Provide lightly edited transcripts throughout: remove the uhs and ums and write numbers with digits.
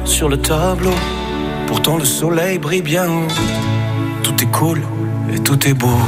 sur le tableau. Pourtant le soleil brille bien haut. Tout est cool et tout est beau.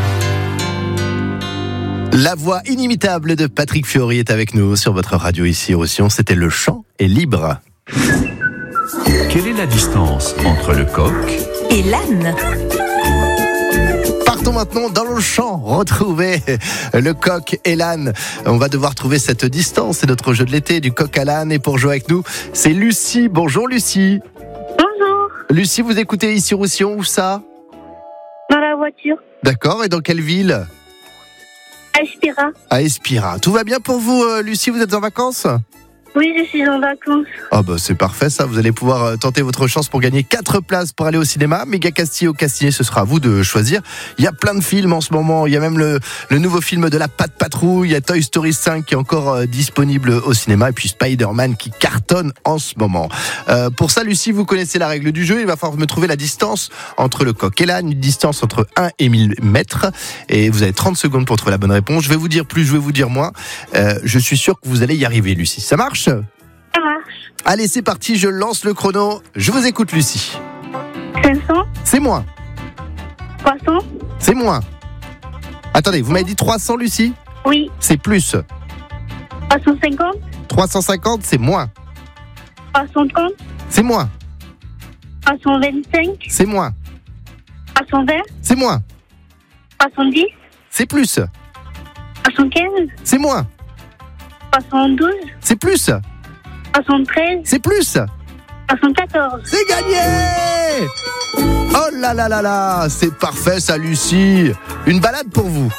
La voix inimitable de Patrick Fiori est avec nous sur votre radio ici au Sion. C'était Le Chant est libre. Quelle est la distance entre le coq et l'âne? Partons maintenant dans le champ, retrouver le coq et l'âne. On va devoir trouver cette distance, c'est notre jeu de l'été, du coq à l'âne. Et pour jouer avec nous, c'est Lucie. Bonjour Lucie. Bonjour. Lucie, vous écoutez ici Roussillon, où ça? Dans la voiture. D'accord, et dans quelle ville? À Espira. À Espira. Tout va bien pour vous Lucie, vous êtes en vacances? Oui, je suis en vacances. Oh bah c'est parfait ça, vous allez pouvoir tenter votre chance pour gagner 4 places pour aller au cinéma. Méga Castillo, Castigné, ce sera à vous de choisir. Il y a plein de films en ce moment, il y a même le nouveau film de la Patte Patrouille, il y a Toy Story 5 qui est encore disponible au cinéma, et puis Spider-Man qui cartonne en ce moment. Pour ça Lucie, vous connaissez la règle du jeu, il va falloir me trouver la distance entre le coq et l'âne, une distance entre 1 et 1000 mètres, et vous avez 30 secondes pour trouver la bonne réponse. Je vais vous dire plus, je vais vous dire moins. Je suis sûr que vous allez y arriver Lucie, ça marche? Ça marche. Allez, c'est parti, je lance le chrono. Je vous écoute, Lucie. 500. C'est moins. 300. C'est moins. Attendez, vous m'avez dit 300, Lucie? Oui. C'est plus. 350. 350, c'est moins. 330. C'est moins. 325. C'est moins. 320. C'est moins. 310. C'est plus. 315. C'est moins. 312. C'est plus. 313. C'est plus. 314. C'est gagné! Oh là là là là, c'est parfait ça, Lucie. Une balade pour vous.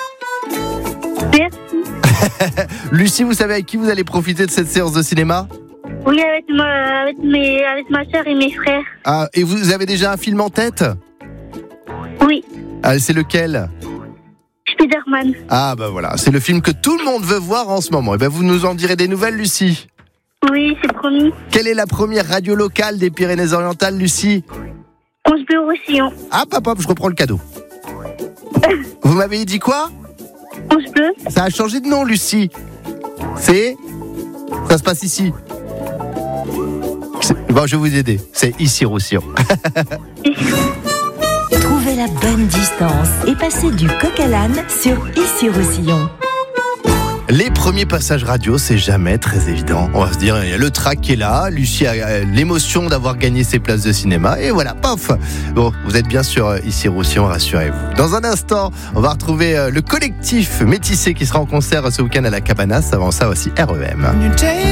Merci. Lucie, vous savez avec qui vous allez profiter de cette séance de cinéma? Oui, avec ma soeur et mes frères. Ah, et vous avez déjà un film en tête? Oui. Ah, c'est lequel? Spider-Man. Ah bah voilà, c'est le film que tout le monde veut voir en ce moment. Et ben vous nous en direz des nouvelles, Lucie. Oui, c'est promis. Quelle est la première radio locale des Pyrénées-Orientales, Lucie? On se peut au Roussillon. Ah, hop, je reprends le cadeau. Vous m'avez dit quoi? On se peut. Ça a changé de nom, Lucie. Ça se passe ici. Bon, je vais vous aider. C'est ici, Roussillon. Trouvez la bonne distance et passez du coq à l'âne sur Ici Roussillon. Les premiers passages radio, c'est jamais très évident. On va se dire, il y a le track qui est là, Lucie a l'émotion d'avoir gagné ses places de cinéma, et voilà, paf. Bon, vous êtes bien sûr ici Roussillon, rassurez-vous. Dans un instant, on va retrouver le collectif Métissé qui sera en concert ce week-end à la Cabanas. Avant ça, voici REM.